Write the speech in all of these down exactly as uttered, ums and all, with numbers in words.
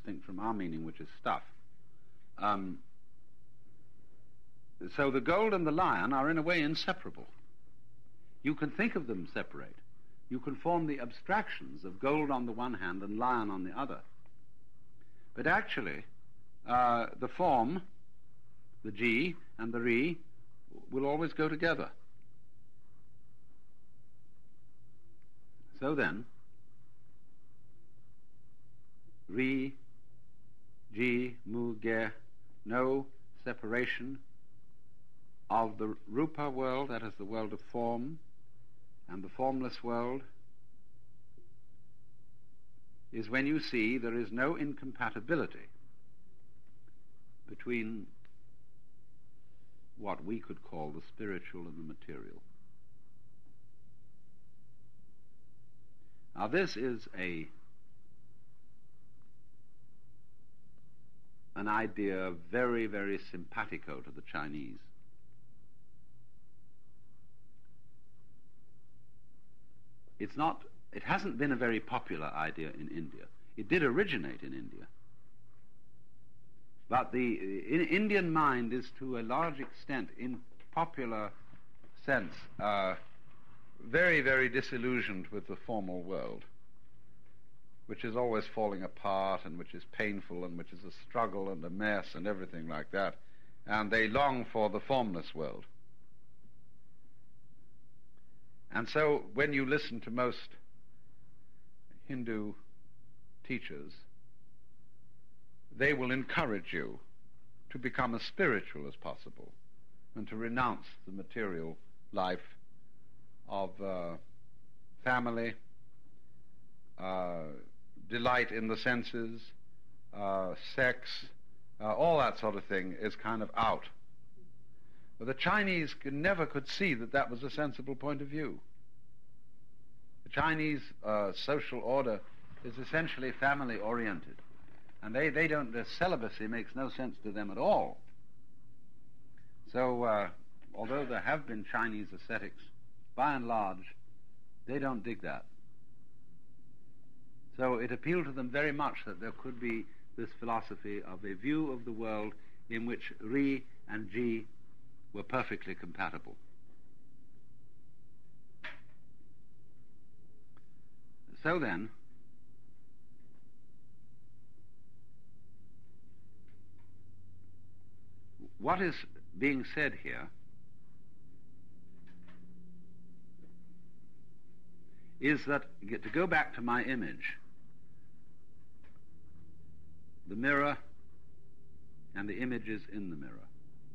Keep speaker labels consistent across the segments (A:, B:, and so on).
A: distinct from our meaning, which is stuff. Um, so the gold and the lion are in a way inseparable. You can think of them separate. You can form the abstractions of gold on the one hand and lion on the other. But actually, uh, the form, the G and the Ri, will always go together. So then, Ri, Ji, Mu, Ge, no separation of the Rupa world, that is the world of form, and the formless world, is when you see there is no incompatibility between what we could call the spiritual and the material. Now this is a an idea very, very simpatico to the Chinese. It's not, it hasn't been a very popular idea in India. It did originate in India. But the in, Indian mind is to a large extent, in popular sense, uh, very, very disillusioned with the formal world, which is always falling apart and which is painful and which is a struggle and a mess and everything like that. And they long for the formless world. And so when you listen to most Hindu teachers, they will encourage you to become as spiritual as possible and to renounce the material life of uh, family, uh, delight in the senses, uh, sex, uh, all that sort of thing is kind of out. But the Chinese could, never could see that that was a sensible point of view. The Chinese uh, social order is essentially family-oriented, and they, they don't, their celibacy makes no sense to them at all. So, uh, although there have been Chinese ascetics, by and large, they don't dig that. So it appealed to them very much that there could be this philosophy of a view of the world in which Ri and Ji were perfectly compatible. So then, what is being said here is that, to go back to my image, the mirror and the images in the mirror.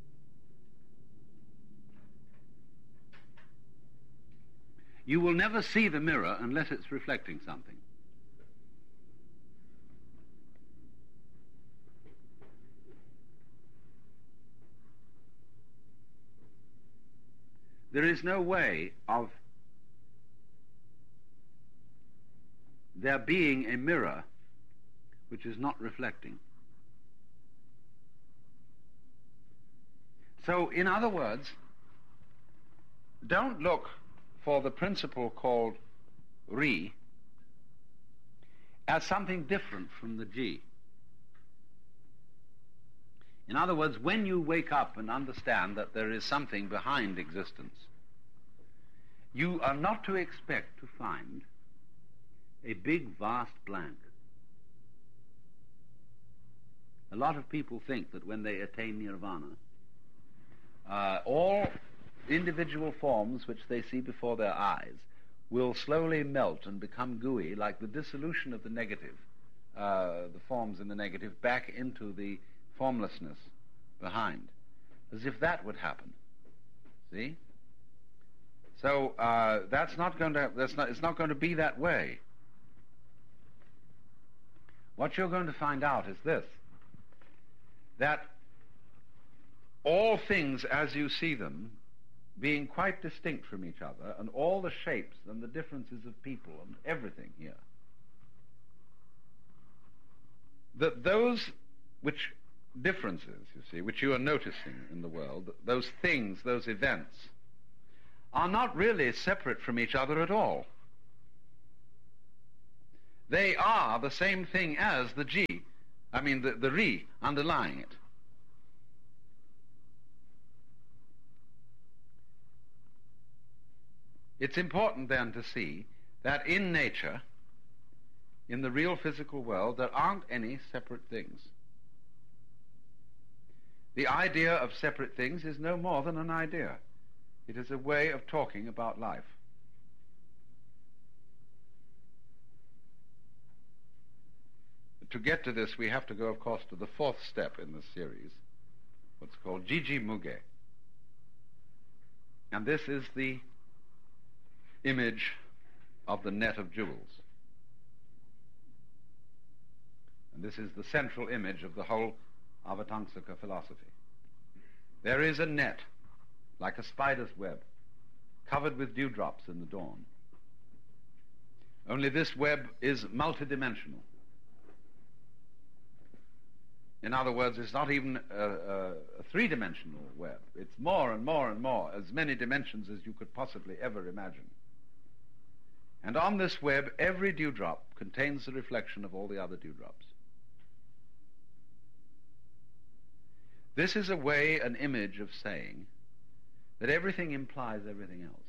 A: You will never see the mirror unless it's reflecting something. There is no way of there being a mirror which is not reflecting. So, in other words, don't look for the principle called Ri as something different from the Ji. In other words, when you wake up and understand that there is something behind existence, you are not to expect to find a big, vast blank. A lot of people think that when they attain nirvana, uh, all individual forms which they see before their eyes will slowly melt and become gooey, like the dissolution of the negative, uh, the forms in the negative, back into the formlessness behind, as if that would happen. See? So uh, that's not going to. That's not. It's not going to be that way. What you're going to find out is this: that all things as you see them, being quite distinct from each other, and all the shapes and the differences of people and everything here, that those which differences, you see, which you are noticing in the world, those things, those events, are not really separate from each other at all. They are the same thing as the Ji I mean the, the re underlying it. It's important then to see that in nature, in the real physical world, there aren't any separate things. The idea of separate things is no more than an idea. It is a way of talking about life. To get to this, we have to go, of course, to the fourth step in this series, what's called Jiji Muge. And this is the image of the net of jewels. And this is the central image of the whole Avatamsaka philosophy. There is a net, like a spider's web, covered with dewdrops in the dawn. Only this web is multidimensional. In other words, it's not even a, a, a three-dimensional web. It's more and more and more, as many dimensions as you could possibly ever imagine. And on this web, every dewdrop contains the reflection of all the other dewdrops. This is a way, an image of saying that everything implies everything else.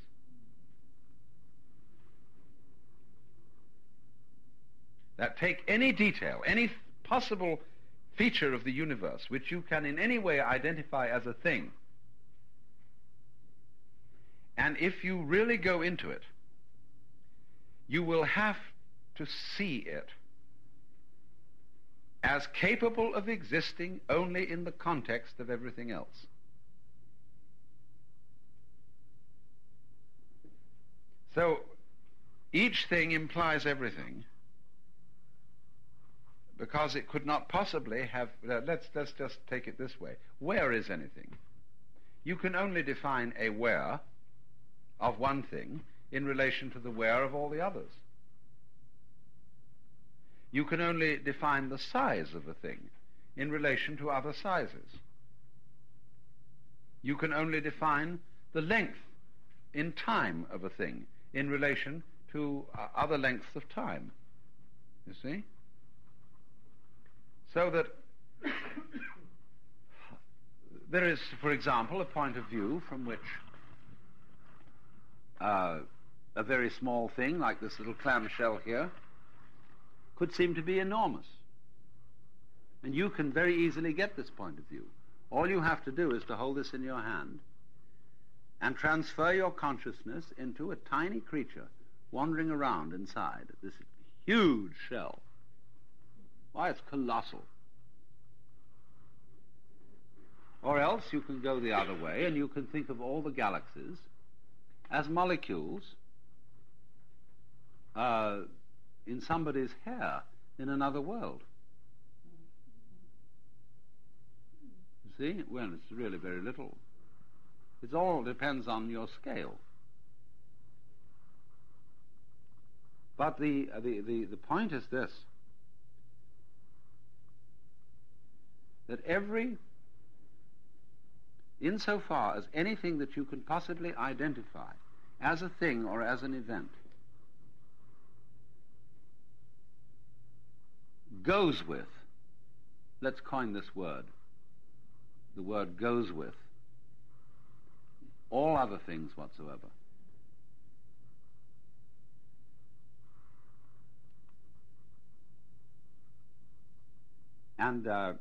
A: That take any detail, any possible feature of the universe which you can in any way identify as a thing, and if you really go into it, you will have to see it as capable of existing only in the context of everything else. So each thing implies everything, because it could not possibly have, uh, let's, let's just take it this way. Where is anything? You can only define a where of one thing in relation to the where of all the others. You can only define the size of a thing in relation to other sizes. You can only define the length in time of a thing in relation to uh, other lengths of time. You see? So that there is, for example, a point of view from which uh, a very small thing, like this little clamshell here, could seem to be enormous. And you can very easily get this point of view. All you have to do is to hold this in your hand and transfer your consciousness into a tiny creature wandering around inside this huge shell. Why, it's colossal. Or else you can go the other way and you can think of all the galaxies as molecules uh, in somebody's hair in another world. You see? Well, it's really very little. It all depends on your scale. But the, uh, the, the, the point is this, that every, insofar as anything that you can possibly identify as a thing or as an event goes with, let's coin this word, the word goes with all other things whatsoever. And uh,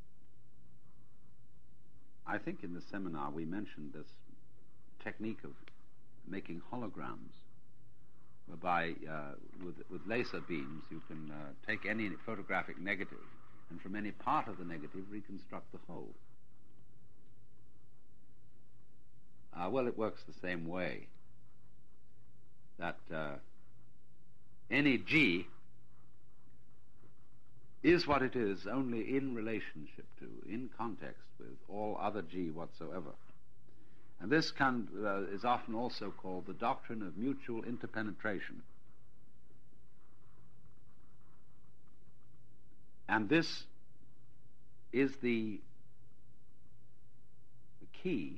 A: I think in the seminar we mentioned this technique of making holograms, whereby uh, with, with laser beams you can uh, take any photographic negative and from any part of the negative reconstruct the whole. Uh, well, it works the same way, that uh, any G is what it is only in relationship to, in context with all other G whatsoever. And this can, uh, is often also called the doctrine of mutual interpenetration. And this is the, the key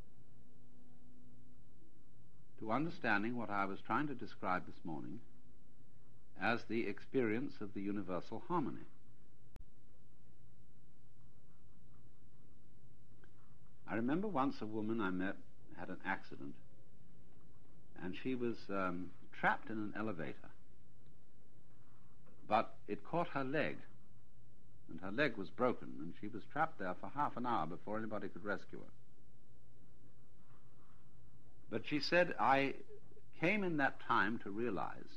A: to understanding what I was trying to describe this morning as the experience of the universal harmony.
B: remember once a woman I met had an accident, and she was um, trapped in an elevator, but it caught her leg, and her leg was broken, and she was trapped there for half an hour before anybody could rescue her. But she said, I came in that time to realize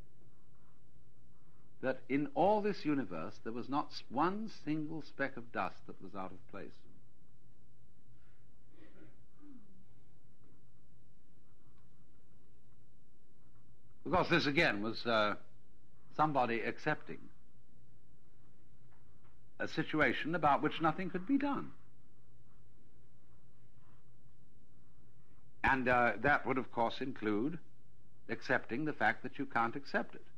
B: that in all this universe there was not one single speck of dust that was out of place. Because this again was uh, somebody accepting a situation about which nothing could be done. And uh, that would, of course, include accepting the fact that you can't accept it.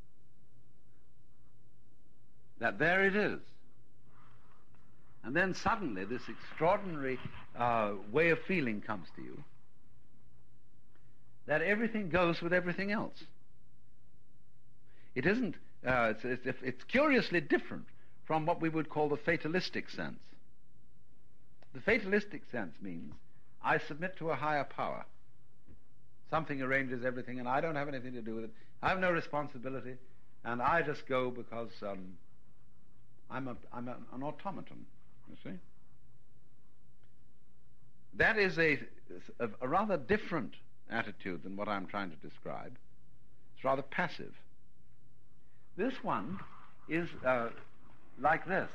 B: That there it is. And then suddenly this extraordinary uh, way of feeling comes to you, that everything goes with everything else. It isn't, uh, it's, it's, it's curiously different from what we would call the fatalistic sense. The fatalistic sense means I submit to a higher power. Something arranges everything and I don't have anything to do with it. I have no responsibility and I just go because um, I'm, a, I'm a, an automaton, you see. That is a, a, a rather different attitude than what I'm trying to describe. It's rather passive. This one is uh, like this.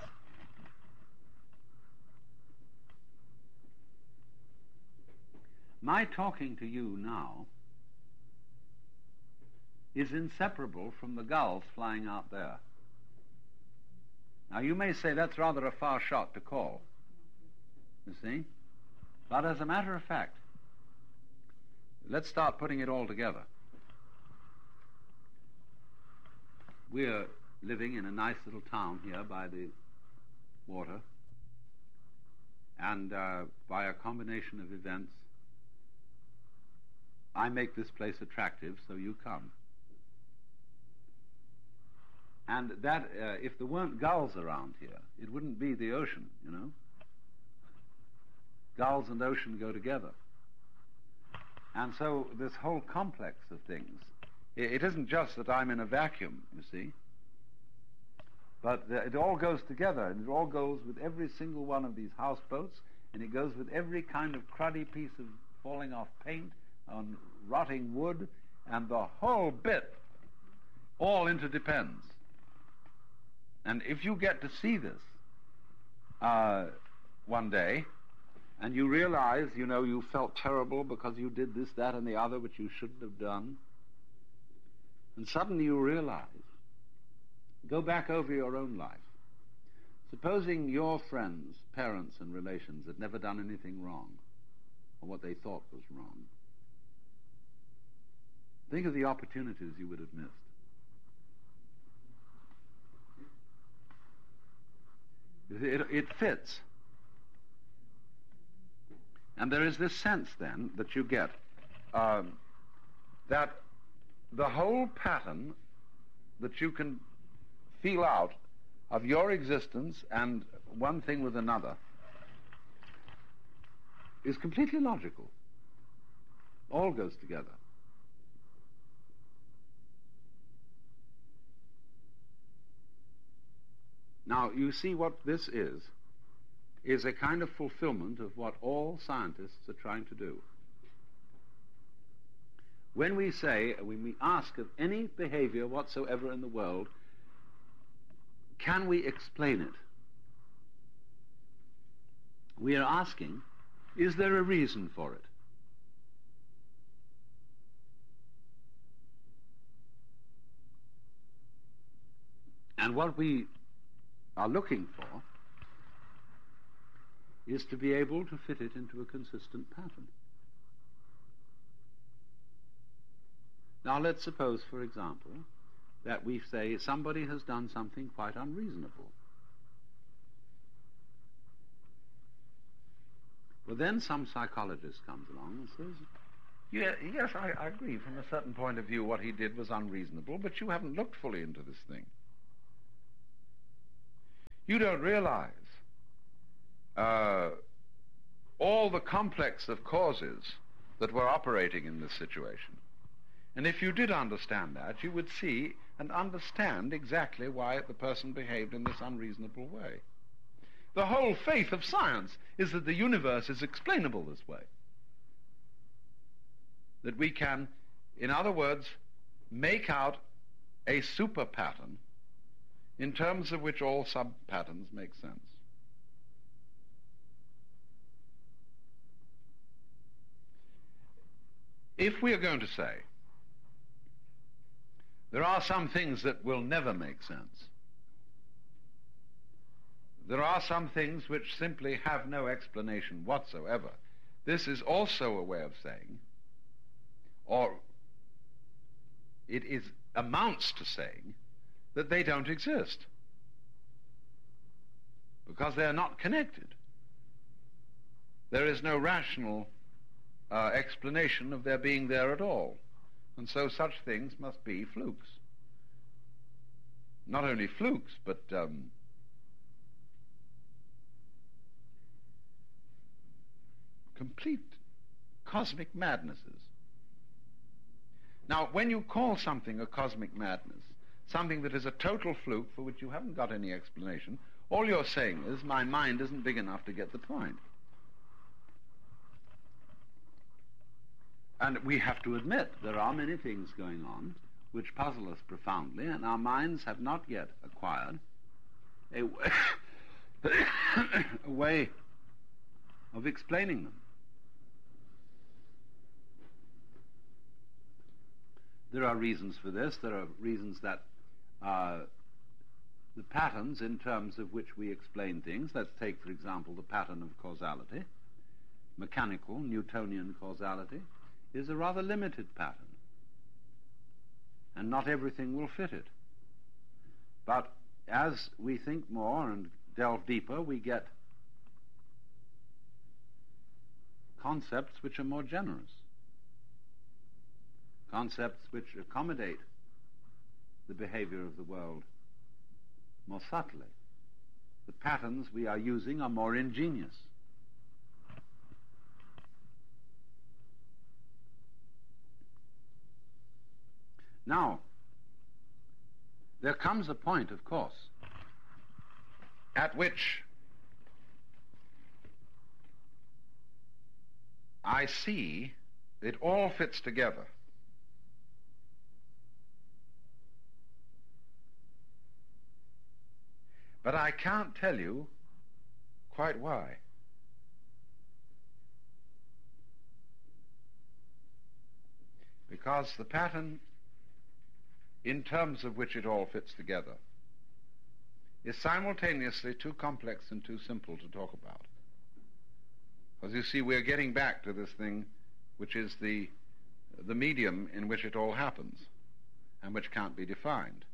B: My talking to you now is inseparable from the gulls flying out there. Now you may say that's rather a far shot to call, you see, but as a matter of fact, let's start putting it all together. We're living in a nice little town here by the water, and uh, by a combination of events, I make this place attractive, so you come. And that, uh, if there weren't gulls around here, it wouldn't be the ocean, you know. Gulls and ocean go together. And so this whole complex of things, it isn't just that I'm in a vacuum, you see, but it all goes together, and it all goes with every single one of these houseboats, and it goes with every kind of cruddy piece of falling off paint on rotting wood, and the whole bit all interdepends. And if you get to see this uh, one day, and you realize, you know, you felt terrible because you did this, that, and the other, which you shouldn't have done, and suddenly you realize, go back over your own life. Supposing your friends, parents, and relations had never done anything wrong, or what they thought was wrong. Think of the opportunities you would have missed. It, it, it fits. And there is this sense, then, that you get, um, that the whole pattern that you can feel out of your existence and one thing with another is completely logical. All goes together. Now, you see what this is, is a kind of fulfillment of what all scientists are trying to do. When we say, when we ask of any behavior whatsoever in the world, can we explain it? We are asking, is there a reason for it? And what we are looking for is to be able to fit it into a consistent pattern. Now let's suppose, for example, that we say somebody has done something quite unreasonable. Well, then some psychologist comes along and says, yeah, yes, I, I agree, from a certain point of view what he did was unreasonable, but you haven't looked fully into this thing. You don't realize uh,
A: all the complex of causes that were operating in this situation. And if you did understand that, you would see and understand exactly why the person behaved in this unreasonable way. The whole faith of science is that the universe is explainable this way. That we can, in other words, make out a super pattern in terms of which all sub-patterns make sense. If we are going to say there are some things that will never make sense, there are some things which simply have no explanation whatsoever, this is also a way of saying, or it is amounts to saying, that they don't exist because they are not connected. There is no rational uh, explanation of their being there at all, and so such things must be flukes. Not only flukes, but um, complete cosmic madnesses. Now, when you call something a cosmic madness, something that is a total fluke for which you haven't got any explanation, all you're saying is, my mind isn't big enough to get the point. And we have to admit there are many things going on which puzzle us profoundly, and our minds have not yet acquired a way, a way of explaining them. There are reasons for this. There are reasons that uh, the patterns in terms of which we explain things, let's take, for example, the pattern of causality, mechanical, Newtonian causality, is a rather limited pattern. And not everything will fit it. But as we think more and delve deeper, we get concepts which are more generous. Concepts which accommodate the behavior of the world more subtly. The patterns we are using are more ingenious. Now, there comes a point, of course, at which I see it all fits together. But I can't tell you quite why. Because the pattern in terms of which it all fits together is simultaneously too complex and too simple to talk about. As you see, we're getting back to this thing which is the, the medium in which it all happens and which can't be defined.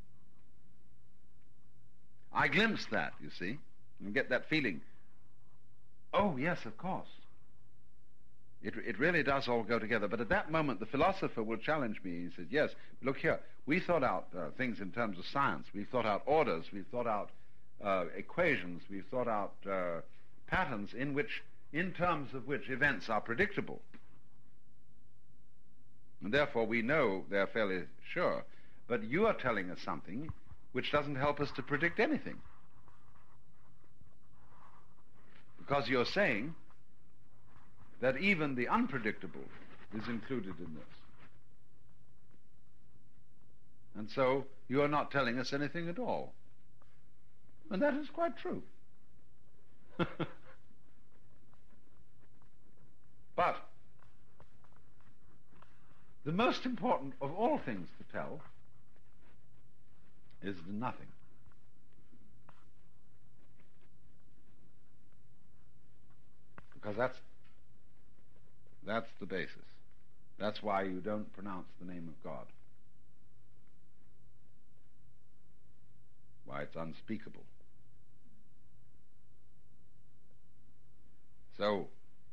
A: I glimpse that, you see, and get that feeling, oh, yes, of course. It, it really does all go together. But at that moment, the philosopher will challenge me. He says, yes, look here, we thought out uh, things in terms of science. We've thought out orders. We've thought out uh, equations. We've thought out uh, patterns in which, in terms of which events are predictable. And therefore, we know they're fairly sure. But you are telling us something which doesn't help us to predict anything. Because you're saying that even the unpredictable is included in this. And so you are not telling us anything at all. And that is quite true. But the most important of all things to tell is the nothing. Because that's that's the basis. That's why you don't pronounce the name of God. Why it's unspeakable. So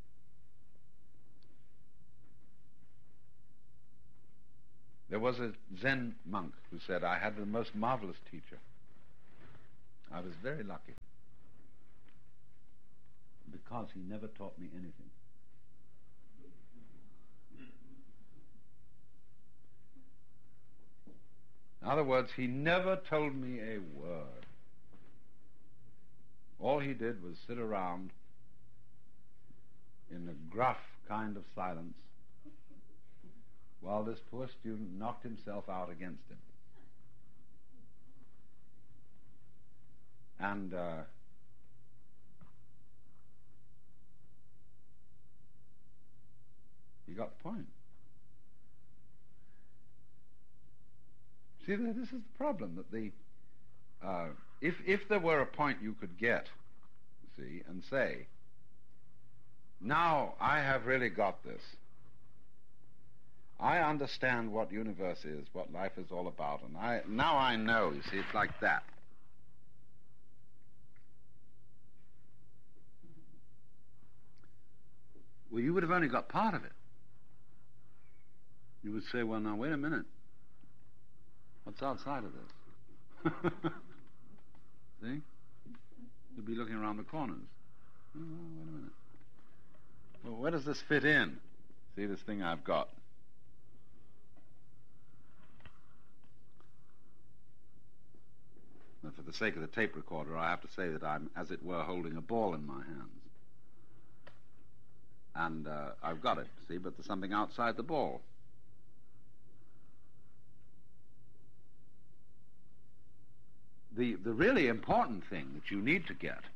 A: there was a Zen monk who said, I had the most marvelous teacher. I was very lucky.
B: because he never taught me anything.
A: In other words, he never told me a word. All he did was sit around in a gruff kind of silence while this poor student knocked himself out against him. And uh, you got the point. See, this is the problem, that the uh, if if there were a point you could get, you see, and say, now I have really got this. I understand what universe is, what life is all about, and I now I know, you see, it's like that. Well, you would have only got part of it. You would say, well, now, wait a minute. What's outside of this? See? You'd be looking around the corners. Oh, wait a minute. Well, where does this fit in? See, this thing I've got. And for the sake of the tape recorder, I have to say that I'm, as it were, holding a ball in my hands. And uh, I've got it, see, but there's something outside the ball. The, the really important thing that you need to get